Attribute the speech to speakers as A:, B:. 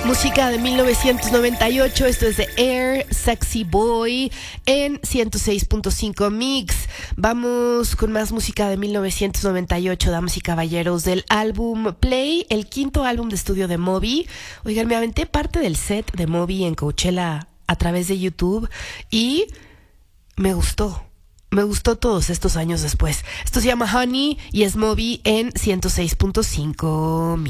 A: Música de 1998, esto es de Air, Sexy Boy, en 106.5 Mix. Vamos con más música de 1998, damas y caballeros, del álbum Play, el quinto álbum de estudio de Moby. Oigan, me aventé parte del set de Moby en Coachella a través de YouTube y me gustó todos estos años después. Esto se llama Honey y es Moby en 106.5 Mix.